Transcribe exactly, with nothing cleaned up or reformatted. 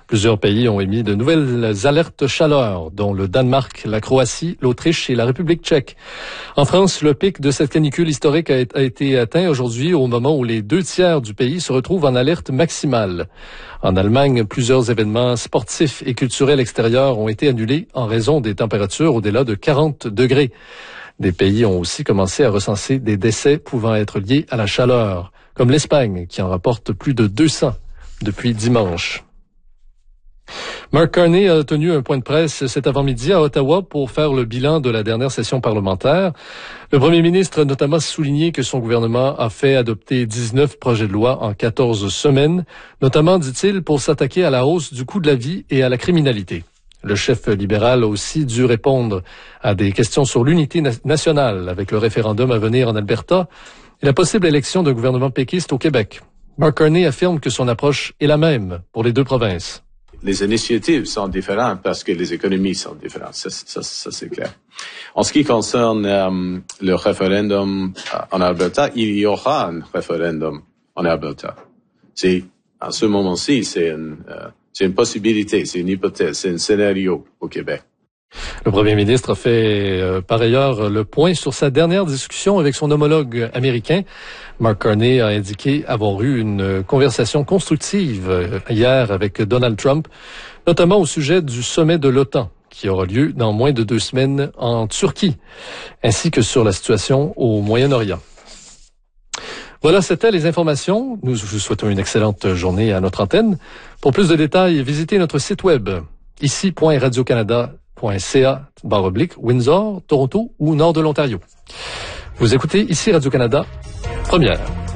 Plusieurs pays ont émis de nouvelles alertes chaleur, dont le Danemark, la Croatie, l'Autriche et la République tchèque. En France, le pic de cette canicule historique a été atteint aujourd'hui au moment où les deux tiers du pays se retrouvent en alerte maximale. En Allemagne, plusieurs événements sportifs et culturels extérieurs ont été annulés en raison des températures au-delà de quarante degrés. Des pays ont aussi commencé à recenser des décès pouvant être liés à la chaleur, comme l'Espagne, qui en rapporte plus de deux cents depuis dimanche. Mark Carney a tenu un point de presse cet avant-midi à Ottawa pour faire le bilan de la dernière session parlementaire. Le premier ministre a notamment souligné que son gouvernement a fait adopter dix-neuf projets de loi en quatorze semaines, notamment, dit-il, pour s'attaquer à la hausse du coût de la vie et à la criminalité. Le chef libéral a aussi dû répondre à des questions sur l'unité na- nationale avec le référendum à venir en Alberta et la possible élection d'un gouvernement péquiste au Québec. Mark Carney affirme que son approche est la même pour les deux provinces. Les initiatives sont différentes parce que les économies sont différentes, ça, ça, ça c'est clair. En ce qui concerne euh, le référendum en Alberta, il y aura un référendum en Alberta. C'est à ce moment-ci, c'est une, euh, c'est une possibilité, c'est une hypothèse, c'est un scénario au Québec. Le premier ministre a fait euh, par ailleurs le point sur sa dernière discussion avec son homologue américain. Mark Carney a indiqué avoir eu une conversation constructive euh, hier avec Donald Trump, notamment au sujet du sommet de l'OTAN qui aura lieu dans moins de deux semaines en Turquie, ainsi que sur la situation au Moyen-Orient. Voilà, c'était les informations. Nous vous souhaitons une excellente journée à notre antenne. Pour plus de détails, visitez notre site web ici point radio canada point c a barre oblique Windsor, Toronto ou Nord de l'Ontario. Vous écoutez ici Radio-Canada, première.